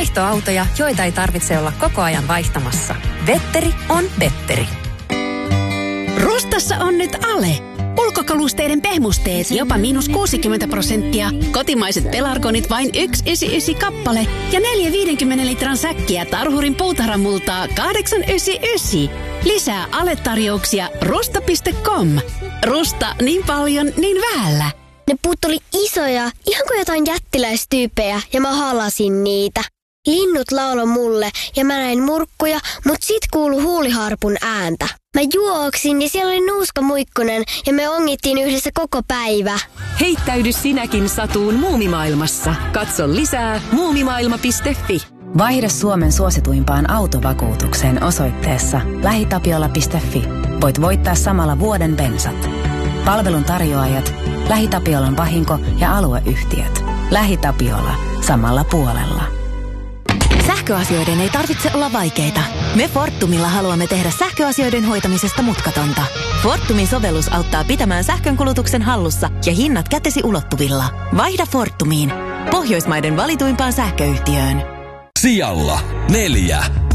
Vaihtoautoja, joita ei tarvitse olla koko ajan vaihtamassa. Vetteri on Vetteri. Rustassa on nyt ale. Ulkokalusteiden pehmusteet jopa -60%. Kotimaiset pelargonit vain 1,99 kappale. Ja 4 50 litran säkkiä Tarhurin puutarhamultaa 8,99. Lisää ale-tarjouksia rusta.com. Rusta, niin paljon, niin vähällä. Ne puut oli isoja, ihan kuin jotain jättiläistyyppejä, ja mä halasin niitä. Linnut lauloi mulle, ja mä näin murkkuja, mut sit kuului huuliharpun ääntä. Mä juoksin, ja siellä oli Nuuska Muikkunen, ja me ongittiin yhdessä koko päivä. Heittäydy sinäkin satuun muumimaailmassa. Katso lisää muumimaailma.fi. Vaihda Suomen suosituimpaan autovakuutukseen osoitteessa lähitapiola.fi. Voit voittaa samalla vuoden bensat. Palvelun tarjoajat, LähiTapiolan vahinko- ja alueyhtiöt. LähiTapiola. Samalla puolella. Sähköasioiden ei tarvitse olla vaikeita. Me Fortumilla haluamme tehdä sähköasioiden hoitamisesta mutkatonta. Fortumin sovellus auttaa pitämään sähkönkulutuksen hallussa ja hinnat kätesi ulottuvilla. Vaihda Fortumiin. Pohjoismaiden valituimpaan sähköyhtiöön. Sijalla 4.